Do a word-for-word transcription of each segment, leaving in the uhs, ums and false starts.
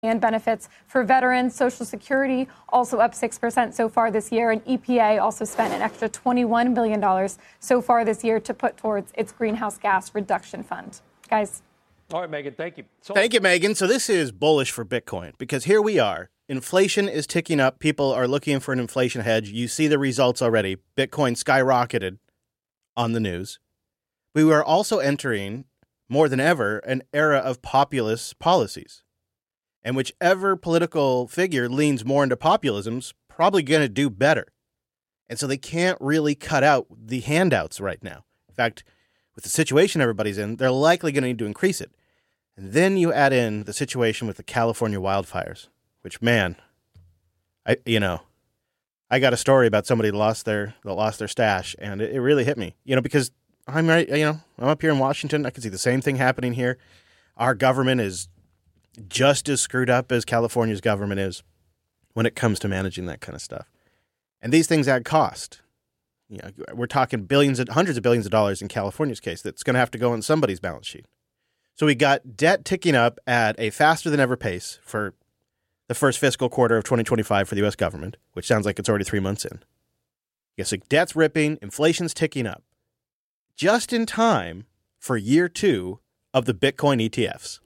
And benefits for veterans. Social Security also up six percent so far this year. And E P A also spent an extra twenty-one billion dollars so far this year to put towards its greenhouse gas reduction fund. Guys. All right, Megan, thank you. So- thank you, Megan. So this is bullish for Bitcoin because here we are. Inflation is ticking up. People are looking for an inflation hedge. You see the results already. Bitcoin skyrocketed on the news. We were also entering, more than ever, an era of populist policies. And whichever political figure leans more into populism's probably going to do better. And so they can't really cut out the handouts right now. In fact, with the situation everybody's in, they're likely going to need to increase it. And then you add in the situation with the California wildfires, which, man, I you know, I got a story about somebody that lost their that lost their stash, and it, it really hit me. You know, because I'm right, you know, I'm up here in Washington. I can see the same thing happening here. Our government is just as screwed up as California's government is when it comes to managing that kind of stuff. And these things add cost. You know, we're talking billions, of, hundreds of billions of dollars in California's case that's going to have to go on somebody's balance sheet. So we got debt ticking up at a faster than ever pace for the first fiscal quarter of twenty twenty-five for the U S government, which sounds like it's already three months in. Yes, like debt's ripping, inflation's ticking up. Just in time for year two of the Bitcoin E T Fs.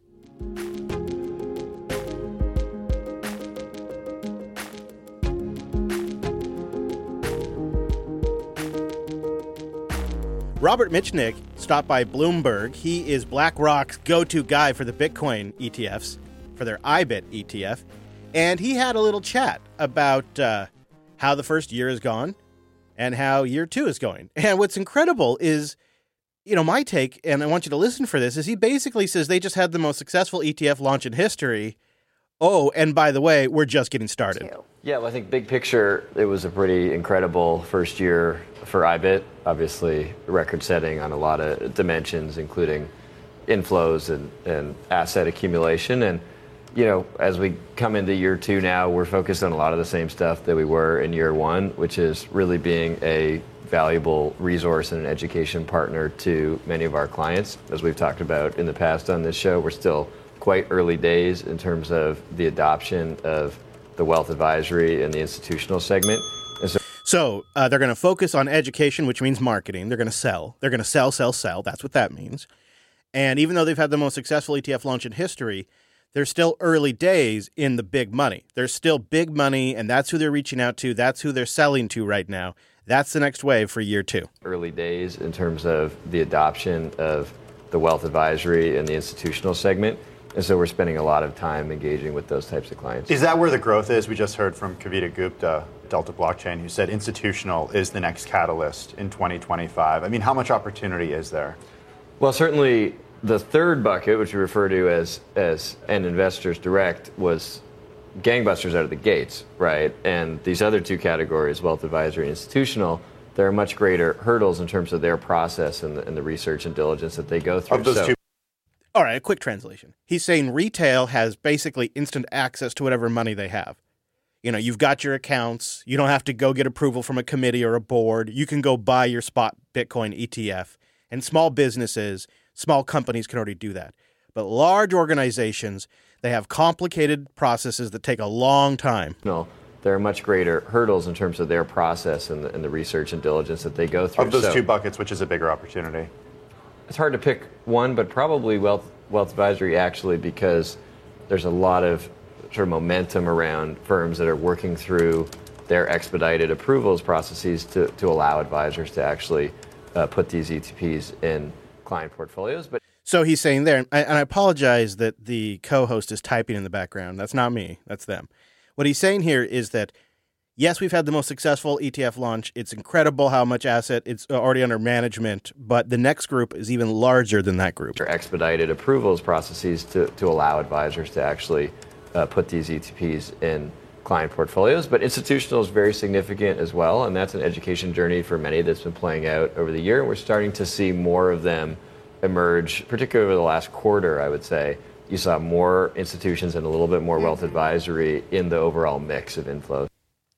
Robert Mitchnick stopped by Bloomberg. He is BlackRock's go-to guy for the Bitcoin E T Fs, for their I B I T E T F. And he had a little chat about uh, how the first year has gone and how year two is going. And what's incredible is, you know, my take, and I want you to listen for this, is he basically says they just had the most successful E T F launch in history. Oh, and by the way, we're just getting started. Yeah, well, I think big picture, it was a pretty incredible first year for I B I T. Obviously, record-setting on a lot of dimensions, including inflows and, and asset accumulation. And, you know, as we come into year two now, we're focused on a lot of the same stuff that we were in year one, which is really being a valuable resource and an education partner to many of our clients. As we've talked about in the past on this show, we're still quite early days in terms of the adoption of the wealth advisory and the institutional segment. And so, so uh, they're going to focus on education, which means marketing. They're going to sell. They're going to sell, sell, sell. That's what that means. And even though they've had the most successful E T F launch in history, they're still early days in the big money. There's still big money, and that's who they're reaching out to. That's who they're selling to right now. That's the next wave for year two. Early days in terms of the adoption of the wealth advisory and the institutional segment. And so we're spending a lot of time engaging with those types of clients. Is that where the growth is? We just heard from Kavita Gupta, Delta Blockchain, who said institutional is the next catalyst in twenty twenty-five. I mean, how much opportunity is there? Well, certainly the third bucket, which we refer to as, as end investors direct, was gangbusters out of the gates, right? And these other two categories, wealth advisory and institutional, there are much greater hurdles in terms of their process and the, and the research and diligence that they go through. Of those so, two. All right, a quick translation. He's saying retail has basically instant access to whatever money they have. You know, you've got your accounts. You don't have to go get approval from a committee or a board. You can go buy your spot Bitcoin E T F. And small businesses, small companies can already do that. But large organizations, they have complicated processes that take a long time. No, there are much greater hurdles in terms of their process and the, and the research and diligence that they go through. Of those so, two buckets, which is a bigger opportunity? It's hard to pick one, but probably wealth wealth advisory actually, because there's a lot of sort of momentum around firms that are working through their expedited approvals processes to, to allow advisors to actually uh, put these E T Ps in client portfolios. But so he's saying there, and I, and I apologize that the co-host is typing in the background. That's not me. That's them. What he's saying here is that, yes, we've had the most successful E T F launch. It's incredible how much asset it's already under management, but the next group is even larger than that group. Expedited approvals processes to, to allow advisors to actually uh, put these E T Ps in client portfolios. But institutional is very significant as well, and that's an education journey for many that's been playing out over the year. We're starting to see more of them emerge, particularly over the last quarter, I would say. You saw more institutions and a little bit more wealth advisory in the overall mix of inflows.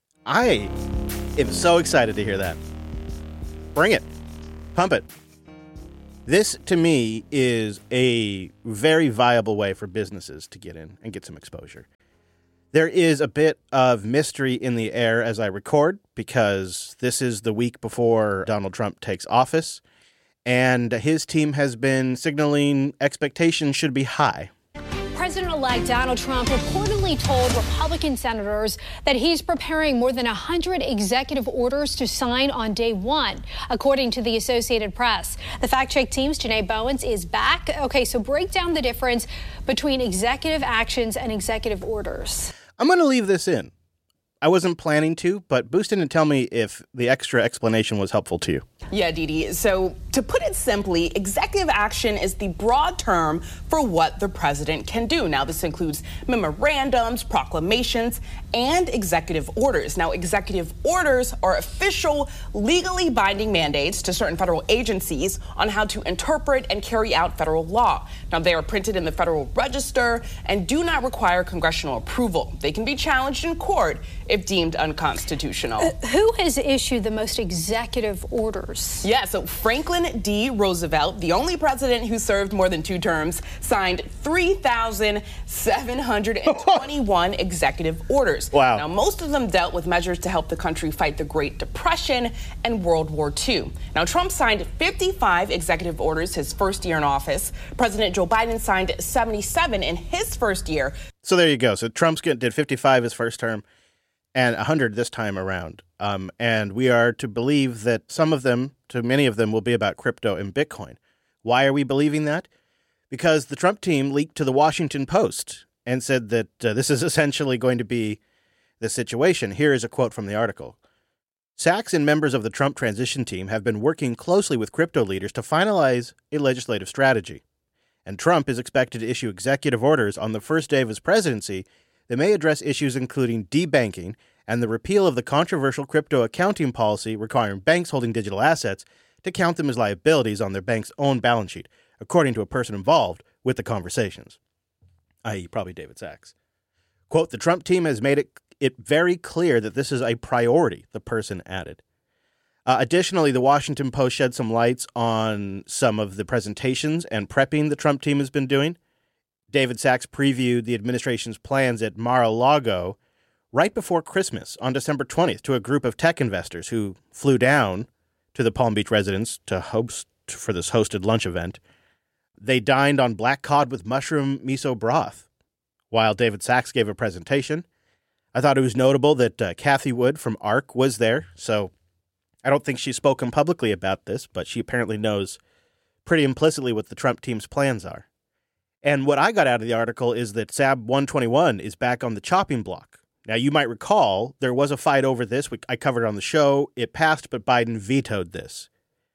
I am so excited to hear that. Bring it. Pump it. This, to me, is a very viable way for businesses to get in and get some exposure. There is a bit of mystery in the air as I record because this is the week before Donald Trump takes office, and his team has been signaling expectations should be high. President-elect Donald Trump reportedly told Republican senators that he's preparing more than one hundred executive orders to sign on day one, according to the Associated Press. The fact-check team's Janae Bowens is back. Okay, so break down the difference between executive actions and executive orders. I'm going to leave this in. I wasn't planning to, but boost in and tell me if the extra explanation was helpful to you. Yeah, Didi. So to put it simply, executive action is the broad term for what the president can do. Now, this includes memorandums, proclamations, and executive orders. Now, executive orders are official, legally binding mandates to certain federal agencies on how to interpret and carry out federal law. Now, they are printed in the Federal Register and do not require congressional approval. They can be challenged in court if deemed unconstitutional. Uh, who has issued the most executive orders? Yeah, so Franklin D. Roosevelt, the only president who served more than two terms, signed three thousand seven hundred twenty-one executive orders. Wow. Now, most of them dealt with measures to help the country fight the Great Depression and World War Two. Now, Trump signed fifty-five executive orders his first year in office. President Joe Biden signed seventy-seven in his first year. So there you go. So Trump's get, did fifty-five his first term and one hundred this time around. Um, and we are to believe that some of them, to many of them, will be about crypto and Bitcoin. Why are we believing that? Because the Trump team leaked to the Washington Post and said that uh, this is essentially going to be the situation. Here is a quote from the article. Sachs and members of the Trump transition team have been working closely with crypto leaders to finalize a legislative strategy. And Trump is expected to issue executive orders on the first day of his presidency that may address issues including debanking and the repeal of the controversial crypto accounting policy requiring banks holding digital assets to count them as liabilities on their bank's own balance sheet, according to a person involved with the conversations, that is probably David Sachs. Quote, the Trump team has made it, it very clear that this is a priority, the person added. Uh, additionally, the Washington Post shed some lights on some of the presentations and prepping the Trump team has been doing. David Sachs previewed the administration's plans at Mar-a-Lago right before Christmas on December twentieth to a group of tech investors who flew down to the Palm Beach residence to host for this hosted lunch event. They dined on black cod with mushroom miso broth while David Sachs gave a presentation. I thought it was notable that uh, Kathy Wood from ARC was there, so I don't think she's spoken publicly about this, but she apparently knows pretty implicitly what the Trump team's plans are. And what I got out of the article is that S A B one twenty-one is back on the chopping block. Now, you might recall there was a fight over this. I covered it on the show. It passed, but Biden vetoed this.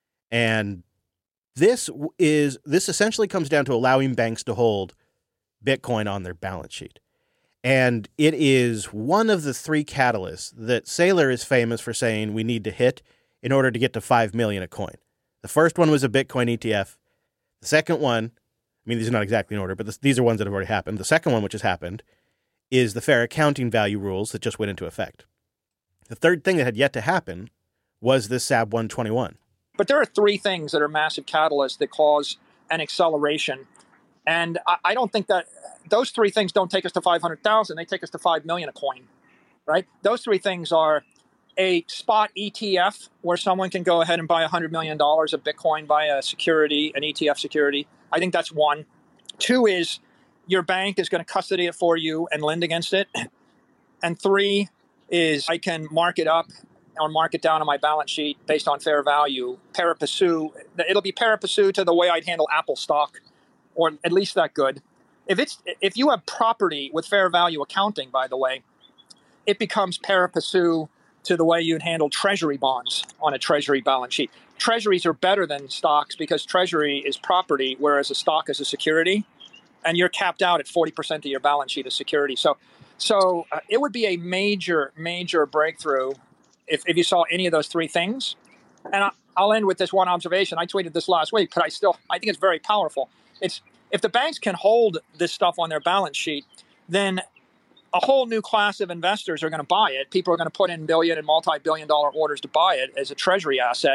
And this is this essentially comes down to allowing banks to hold Bitcoin on their balance sheet. And it is one of the three catalysts that Saylor is famous for saying we need to hit in order to get to five million a coin. The first one was a Bitcoin E T F. The second one, I mean, these are not exactly in order, but this, these are ones that have already happened. The second one, which has happened, is the fair accounting value rules that just went into effect. The third thing that had yet to happen was this S A B one twenty-one. But there are three things that are massive catalysts that cause an acceleration. And I, I don't think that those three things don't take us to five hundred thousand. They take us to five million a coin, right? Those three things are a spot E T F where someone can go ahead and buy one hundred million dollars of Bitcoin, buy a security, an E T F security. I think that's one. Two is your bank is going to custody it for you and lend against it. And three is I can mark it up or mark it down on my balance sheet based on fair value. Pari passu. It'll be pari passu to the way I'd handle Apple stock, or at least that good. If it's if you have property with fair value accounting, by the way, it becomes pari passu to the way you'd handle treasury bonds on a treasury balance sheet. Treasuries are better than stocks because treasury is property, whereas a stock is a security, and you're capped out at forty percent of your balance sheet as security. So so uh, it would be a major, major breakthrough if, if you saw any of those three things. And I, I'll end with this one observation. I tweeted this last week, but I still, I think it's very powerful. It's if the banks can hold this stuff on their balance sheet, then a whole new class of investors are going to buy it. People are going to put in billion and multi-billion dollar orders to buy it as a treasury asset.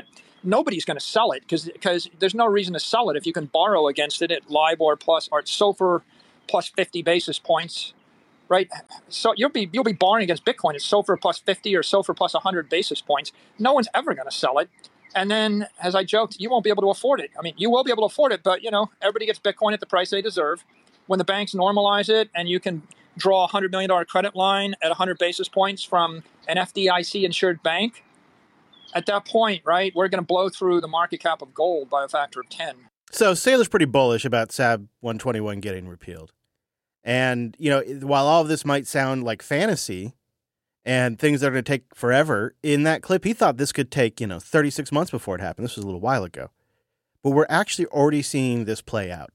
nobody's going to sell it because because there's no reason to sell it if you can borrow against it at LIBOR plus or at SOFR plus fifty basis points, right? So you'll be you'll be borrowing against Bitcoin at SOFR plus fifty or SOFR plus one hundred basis points. No one's ever going to sell it. And then, as I joked, you won't be able to afford it. I mean, you will be able to afford it, but, you know, everybody gets Bitcoin at the price they deserve. When the banks normalize it and you can draw a one hundred million dollars credit line at one hundred basis points from an F D I C-insured bank, at that point, right, we're going to blow through the market cap of gold by a factor of ten. So Saylor's pretty bullish about S A B one twenty-one getting repealed. And, you know, while all of this might sound like fantasy and things that are going to take forever, in that clip, he thought this could take, you know, thirty-six months before it happened. This was a little while ago. But we're actually already seeing this play out.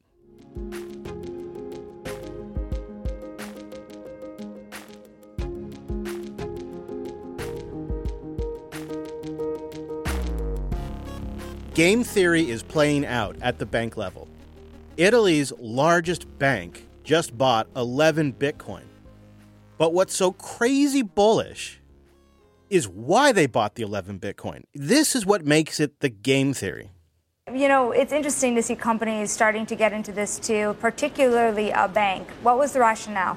Game theory is playing out at the bank level. Italy's largest bank just bought eleven Bitcoin. But what's so crazy bullish is why they bought the eleven Bitcoin. This is what makes it the game theory. You know, it's interesting to see companies starting to get into this too, particularly a bank. What was the rationale?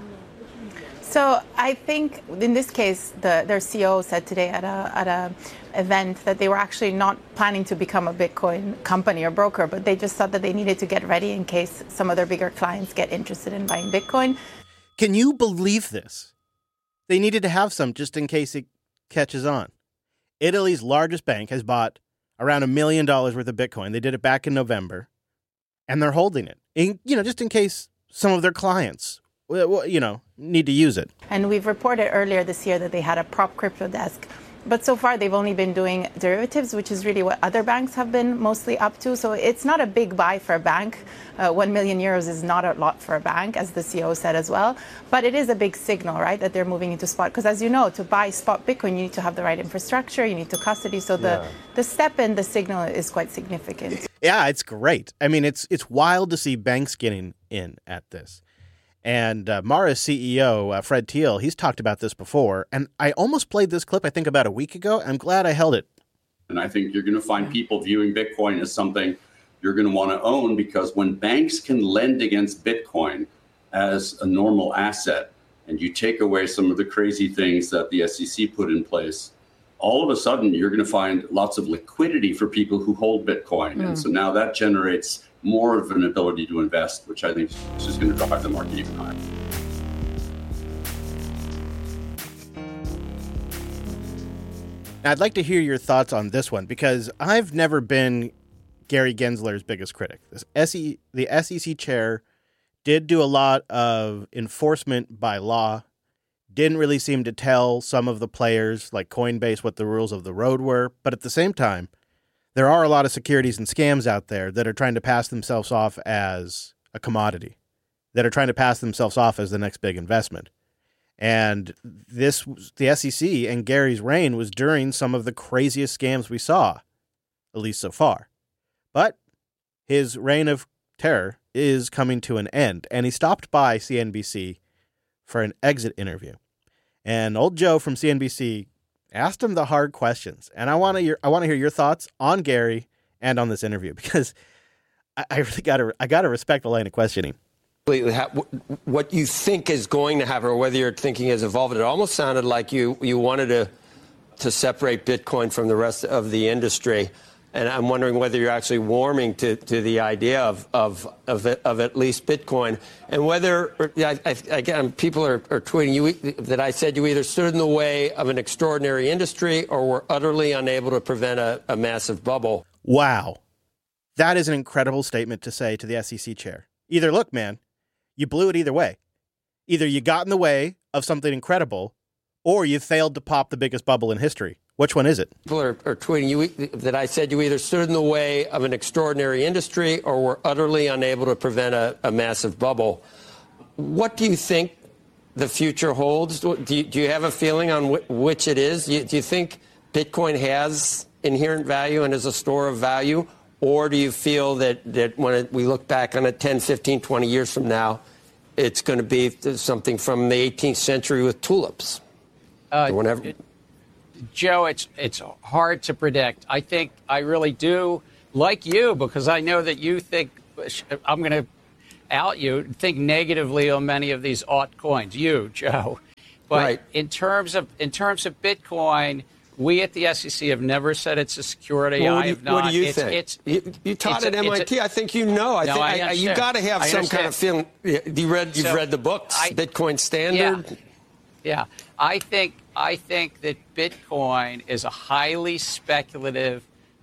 So I think in this case, the, their C E O said today at a at a event that they were actually not planning to become a Bitcoin company or broker, but they just thought that they needed to get ready in case some of their bigger clients get interested in buying Bitcoin. Can you believe this? They needed to have some just in case it catches on. Italy's largest bank has bought around a million dollars worth of Bitcoin. They did it back in November, and they're holding it, in, you know, just in case some of their clients, you know, need to use it. And we've reported earlier this year that they had a prop crypto desk. But so far, they've only been doing derivatives, which is really what other banks have been mostly up to. So it's not a big buy for a bank. Uh, one million euros is not a lot for a bank, as the C E O said as well. But it is a big signal, right, that they're moving into spot. Because as you know, to buy spot Bitcoin, you need to have the right infrastructure. You need to custody. So the, yeah. the step in the signal is quite significant. Yeah, it's great. I mean, it's it's wild to see banks getting in at this. And uh, Mara's C E O, uh, Fred Thiel, he's talked about this before. And I almost played this clip, I think, about a week ago. I'm glad I held it. And I think you're going to find people viewing Bitcoin as something you're going to want to own, because when banks can lend against Bitcoin as a normal asset, and you take away some of the crazy things that the S E C put in place, all of a sudden you're going to find lots of liquidity for people who hold Bitcoin. Mm. And so now that generates more of an ability to invest, which I think is just going to drive the market even higher. I'd like to hear your thoughts on this one, because I've never been Gary Gensler's biggest critic. This S E, the S E C chair did do a lot of enforcement by law, didn't really seem to tell some of the players like Coinbase what the rules of the road were, but at the same time, there are a lot of securities and scams out there that are trying to pass themselves off as a commodity, that are trying to pass themselves off as the next big investment. And this, the S E C and Gary's reign was during some of the craziest scams we saw, at least so far. But his reign of terror is coming to an end, and he stopped by C N B C for an exit interview. And old Joe from C N B C asked him the hard questions, and I want to I want to hear your thoughts on Gary and on this interview, because I, I really got to I got to respect the line of questioning. What you think is going to happen, or whether your thinking has evolved, it almost sounded like you you wanted to to separate Bitcoin from the rest of the industry, and I'm wondering whether you're actually warming to, to the idea of of of, of at least Bitcoin, and whether I, I, again people are, are tweeting you that I said you either stood in the way of an extraordinary industry or were utterly unable to prevent a, a massive bubble. Wow, that is an incredible statement to say to the S E C chair. Either look, man, you blew it either way. Either you got in the way of something incredible, or you failed to pop the biggest bubble in history. Which one is it? People are, are tweeting you that I said you either stood in the way of an extraordinary industry or were utterly unable to prevent a, a massive bubble. What do you think the future holds? Do you, do you have a feeling on wh- which it is? Do you, do you think Bitcoin has inherent value and is a store of value? Or do you feel that, that when it, we look back on it ten, fifteen, twenty years from now, it's going to be something from the eighteenth century with tulips? Uh, whenever... it, Joe, it's it's hard to predict. I think I really do like you because I know that you think I'm going to out you think negatively on many of these altcoins. You, Joe, but right. in terms of in terms of Bitcoin, we at the S E C have never said it's a security. Well, I have you, not. What do you it's, think? It's, you, you taught it's at a, M I T. A, I think you know. I no, think I I, you got to have I some understand. kind of feeling. You read. You've so read the books. I, Bitcoin Standard. Yeah. Yeah, I think I think that Bitcoin is a highly speculative,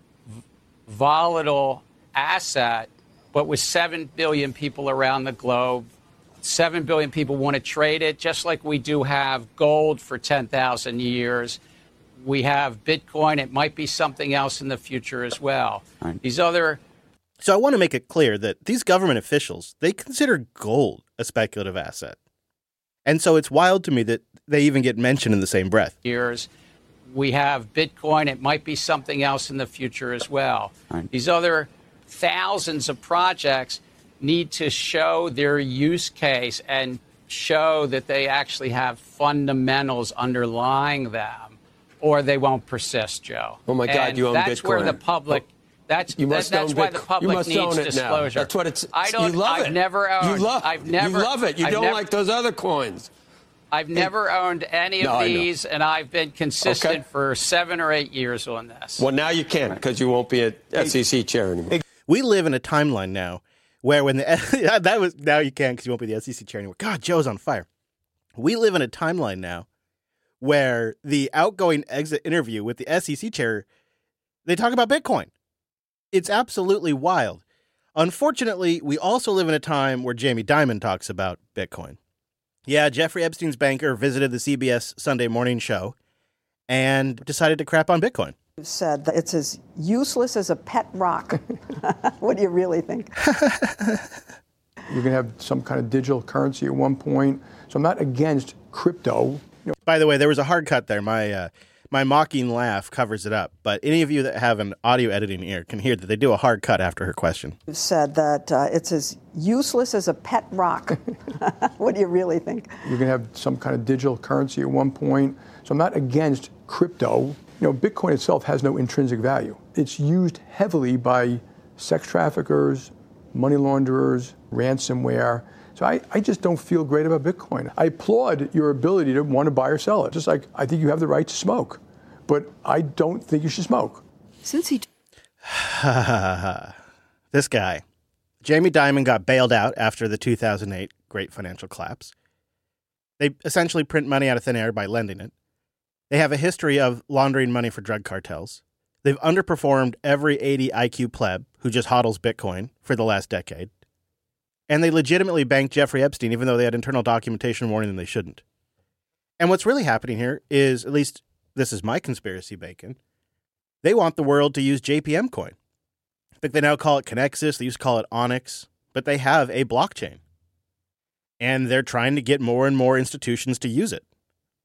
volatile asset, but with seven billion people around the globe, seven billion people want to trade it, just like we do have gold for ten thousand years. We have Bitcoin. It might be something else in the future as well. Right. These other. So I want to make it clear that these government officials, they consider gold a speculative asset. And so it's wild to me that they even get mentioned in the same breath. Years, we have Bitcoin. It might be something else in the future as well. Right. These other thousands of projects need to show their use case and show that they actually have fundamentals underlying them, or they won't persist, Joe. Oh, my God, and you own that's Bitcoin. Where the public... That's, you must that, that's own why Bitcoin. the public you must needs own it disclosure. Now. That's what it's. I don't. You love I've it. never owned. You love. I've never. You love it. You I've don't never, like those other coins. I've never owned any no, of these, and I've been consistent okay. for seven or eight years on this. Well, now you can because you won't be a S E C chair anymore. We live in a timeline now where when the that was now you can because you won't be the S E C chair anymore. God, Joe's on fire. We live in a timeline now where the outgoing exit interview with the S E C chair, they talk about Bitcoin. It's absolutely wild. Unfortunately, we also live in a time where Jamie Dimon talks about Bitcoin. Yeah, Jeffrey Epstein's banker visited the C B S Sunday morning show and decided to crap on Bitcoin. You said that it's as useless as a pet rock. What do you really think? You're going to have some kind of digital currency at one point. So I'm not against crypto. You know. By the way, there was a hard cut there. My uh, my mocking laugh covers it up. But any of you that have an audio editing ear can hear that they do a hard cut after her question. You said that uh, it's as useless as a pet rock. What do you really think? You're going to have some kind of digital currency at one point. So I'm not against crypto. You know, Bitcoin itself has no intrinsic value. It's used heavily by sex traffickers, money launderers, ransomware. So I, I just don't feel great about Bitcoin. I applaud your ability to want to buy or sell it. Just like I think you have the right to smoke. But I don't think you should smoke. Since he... This guy. Jamie Dimon got bailed out after the two thousand eight great financial collapse. They essentially print money out of thin air by lending it. They have a history of laundering money for drug cartels. They've underperformed every eighty I Q pleb who just hodls Bitcoin for the last decade. And they legitimately banked Jeffrey Epstein, even though they had internal documentation warning them they shouldn't. And what's really happening here is, at least this is my conspiracy bacon, they want the world to use J P M coin. I think they now call it Connexus. They used to call it Onyx. But they have a blockchain. And they're trying to get more and more institutions to use it.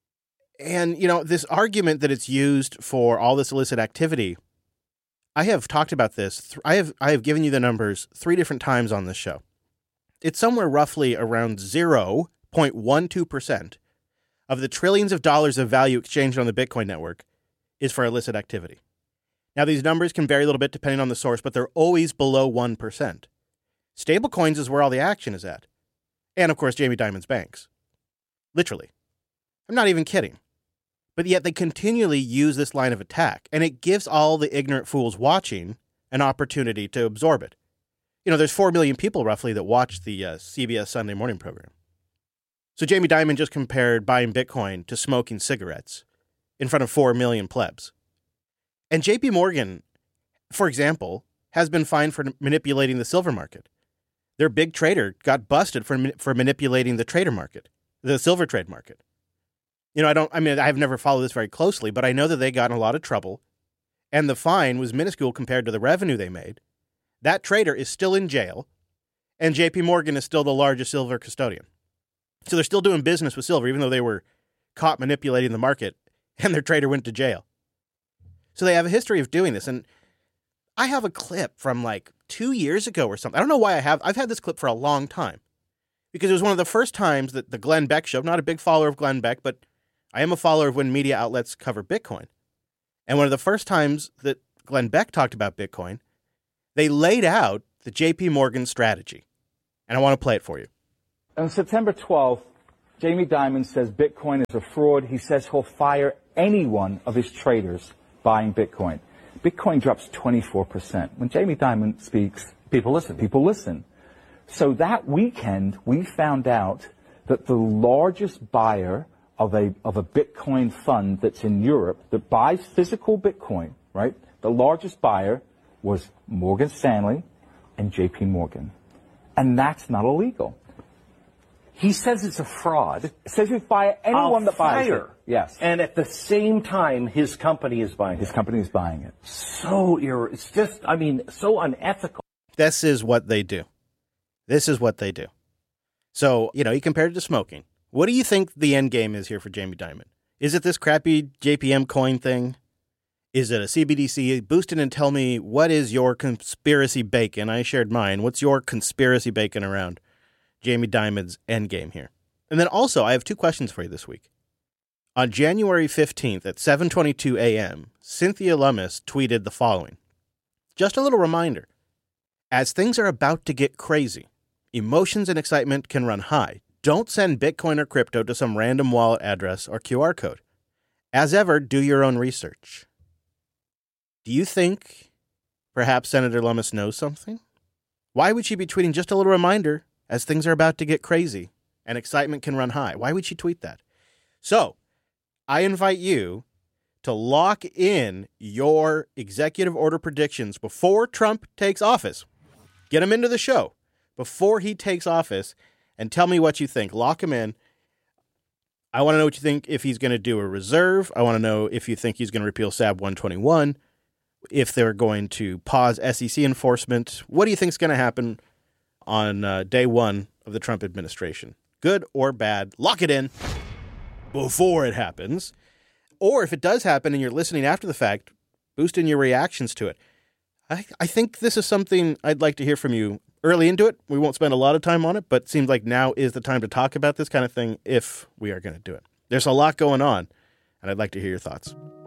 And, you know, this argument that it's used for all this illicit activity, I have talked about this. I have I have given you the numbers three different times on this show. It's somewhere roughly around zero point one two percent of the trillions of dollars of value exchanged on the Bitcoin network is for illicit activity. Now, these numbers can vary a little bit depending on the source, but they're always below one percent. Stablecoins is where all the action is at. And, of course, Jamie Dimon's banks. Literally. I'm not even kidding. But yet they continually use this line of attack, and it gives all the ignorant fools watching an opportunity to absorb it. You know, there's four million people roughly that watch the uh, C B S Sunday morning program. So Jamie Dimon just compared buying Bitcoin to smoking cigarettes in front of four million plebs. And J P Morgan, for example, has been fined for manipulating the silver market. Their big trader got busted for for manipulating the trader market, the silver trade market. You know, I don't, I mean, I've never followed this very closely, but I know that they got in a lot of trouble, and the fine was minuscule compared to the revenue they made. That trader is still in jail, and J P Morgan is still the largest silver custodian. So they're still doing business with silver, even though they were caught manipulating the market, and their trader went to jail. So they have a history of doing this, and I have a clip from like two years ago or something. I don't know why I have. I've had this clip for a long time, because it was one of the first times that the Glenn Beck show, not a big follower of Glenn Beck, but I am a follower of when media outlets cover Bitcoin. And one of the first times that Glenn Beck talked about Bitcoin, they laid out the J P Morgan strategy. And I want to play it for you. On September twelfth, Jamie Dimon says Bitcoin is a fraud. He says he'll fire any one of his traders buying Bitcoin. Bitcoin drops twenty-four percent. When Jamie Dimon speaks, people listen. People listen. So that weekend, we found out that the largest buyer of a of a Bitcoin fund that's in Europe that buys physical Bitcoin, right? The largest buyer was Morgan Stanley and J P Morgan. And that's not illegal. He says it's a fraud. It says you fire anyone I'll that buys fire. it. Yes. And at the same time, his company is buying his it. His company is buying it. So ir- it's just, I mean, so unethical. This is what they do. This is what they do. So, you know, he compared it to smoking. What do you think the end game is here for Jamie Dimon? Is it this crappy J P M coin thing? Is it a C B D C? Boost in and tell me, what is your conspiracy bacon? I shared mine. What's your conspiracy bacon around Jamie Dimon's end game here? And then also, I have two questions for you this week. On January fifteenth at seven twenty-two a.m., Cynthia Lummis tweeted the following. Just a little reminder. As things are about to get crazy, emotions and excitement can run high. Don't send Bitcoin or crypto to some random wallet address or Q R code. As ever, do your own research. Do you think perhaps Senator Lummis knows something? Why would she be tweeting just a little reminder as things are about to get crazy and excitement can run high? Why would she tweet that? So, I invite you to lock in your executive order predictions before Trump takes office. Get him into the show before he takes office and tell me what you think. Lock him in. I want to know what you think if he's going to do a reserve. I want to know if you think he's going to repeal S A B one twenty-one, if they're going to pause S E C enforcement. What do you think is going to happen on uh, day one of the Trump administration? Good or bad? Lock it in before it happens. Or if it does happen and you're listening after the fact, boost in your reactions to it. I, I think this is something I'd like to hear from you early into it. We won't spend a lot of time on it, but it seems like now is the time to talk about this kind of thing if we are going to do it. There's a lot going on, and I'd like to hear your thoughts.